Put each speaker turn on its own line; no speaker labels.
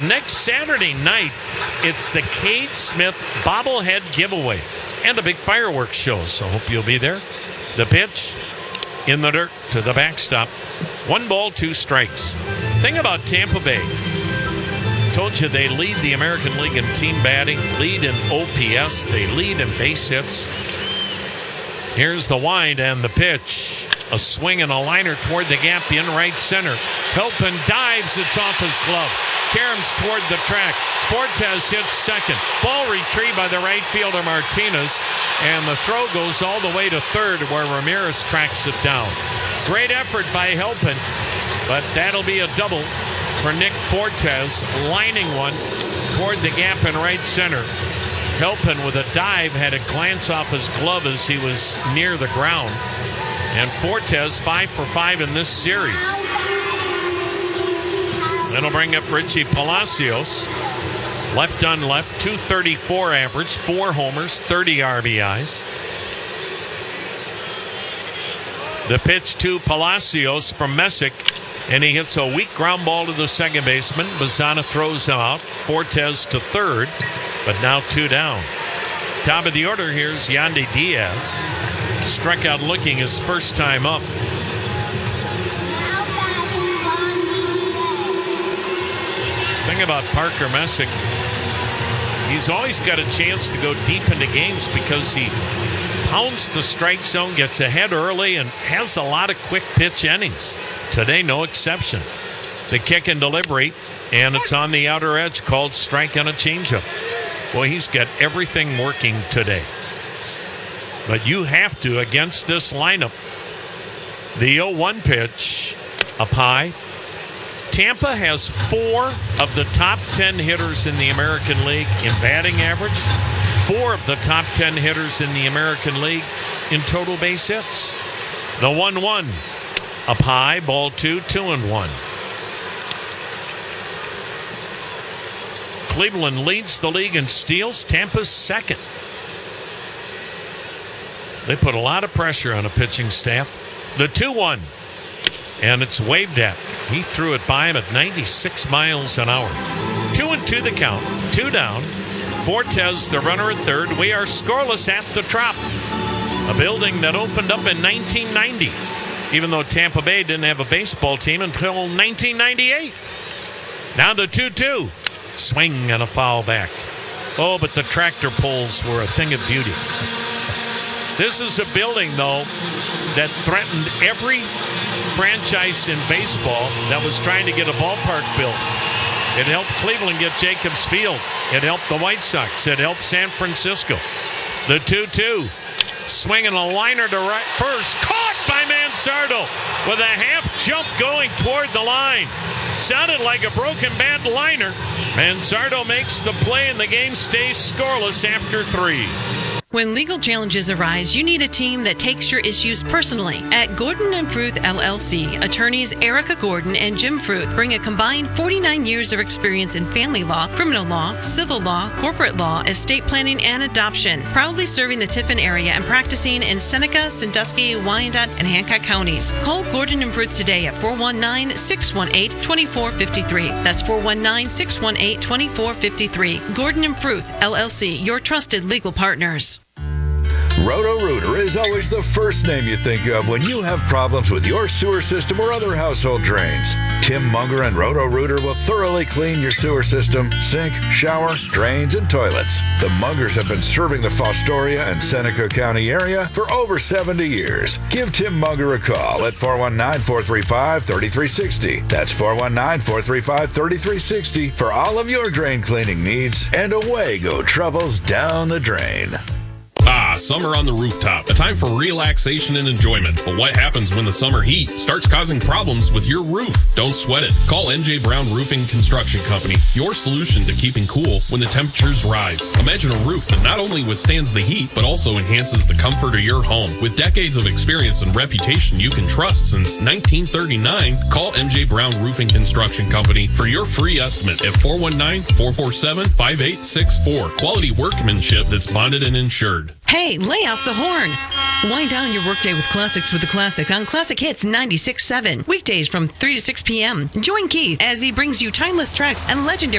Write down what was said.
Next Saturday night, it's the Cade Smith bobblehead giveaway and a big fireworks show, so hope you'll be there. The pitch in the dirt to the backstop. 1 ball, 2 strikes. Thing about Tampa Bay, told you they lead the American League in team batting, lead in OPS, they lead in base hits. Here's the wind and the pitch. A swing and a liner toward the gap in right center. Helpin dives, it's off his glove. Caroms toward the track. Fortes hits second. Ball retrieved by the right fielder Martinez. And the throw goes all the way to third where Ramirez tracks it down. Great effort by Helpin, but that'll be a double for Nick Fortes, lining one toward the gap in right center. Helpin with a dive had a glance off his glove as he was near the ground. And Fortes 5 for 5 in this series. That'll bring up Richie Palacios. Left on left, 234 average, 4 homers, 30 RBIs. The pitch to Palacios from Messick, and he hits a weak ground ball to the second baseman. Bazana throws him out. Fortes to third, but now 2 down. Top of the order, here's Yandy Diaz. Struck out looking his first time up. Thing about Parker Messick, he's always got a chance to go deep into games because he pounds the strike zone, gets ahead early, and has a lot of quick pitch innings. Today, no exception. The kick and delivery, and it's on the outer edge, called strike on a changeup. Well, he's got everything working today. But you have to against this lineup. The 0-1 pitch up high. Tampa has 4 of the top 10 hitters in the American League in batting average. 4 of the top 10 hitters in the American League in total base hits. The 1-1 up high, ball 2, 2-1. Cleveland leads the league in steals. Tampa's second. They put a lot of pressure on a pitching staff. The 2-1, and it's waved at. He threw it by him at 96 miles an hour. 2-2 the count, 2 down. Fortes, the runner at third. We are scoreless at the Trop, a building that opened up in 1990, even though Tampa Bay didn't have a baseball team until 1998. Now the 2-2. Swing and a foul back. Oh, but the tractor pulls were a thing of beauty. This is a building, though, that threatened every franchise in baseball that was trying to get a ballpark built. It helped Cleveland get Jacobs Field. It helped the White Sox. It helped San Francisco. The 2-2. Swinging a liner to right first. Caught by Mansardo with a half jump going toward the line. Sounded like a broken bat liner. Mansardo makes the play and the game stays scoreless after 3.
When legal challenges arise, you need a team that takes your issues personally. At Gordon & Fruth LLC, attorneys Erica Gordon and Jim Fruth bring a combined 49 years of experience in family law, criminal law, civil law, corporate law, estate planning, and adoption. Proudly serving the Tiffin area and practicing in Seneca, Sandusky, Wyandotte, and Hancock counties. Call Gordon & Fruth today at 419-618-2453. That's 419-618-2453. Gordon & Fruth LLC, your trusted legal partners.
Roto-Rooter is always the first name you think of when you have problems with your sewer system or other household drains. Tim Munger and Roto-Rooter will thoroughly clean your sewer system, sink, shower, drains, and toilets. The Mungers have been serving the Fostoria and Seneca County area for over 70 years. Give Tim Munger a call at 419-435-3360. That's 419-435-3360 for all of your drain cleaning needs, and away go troubles down the drain.
Summer on the rooftop, a time for relaxation and enjoyment. But what happens when the summer heat starts causing problems with your roof? Don't sweat it. Call NJ Brown Roofing Construction Company, your solution to keeping cool when the temperatures rise. Imagine a roof that not only withstands the heat, but also enhances the comfort of your home. With decades of experience and reputation you can trust since 1939, call NJ Brown Roofing Construction Company for your free estimate at 419-447-5864. Quality workmanship that's bonded and insured.
Hey, lay off the horn. Wind down your workday with classics with the Classic on Classic Hits 96.7. Weekdays from 3 to 6 p.m. Join Keith as he brings you timeless tracks and legendary